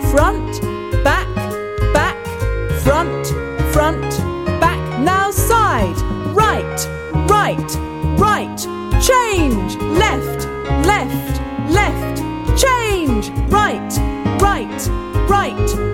front, back, back, front, front, back. Now side, right, right, right. Change, left, left, left. Change, right, right, right.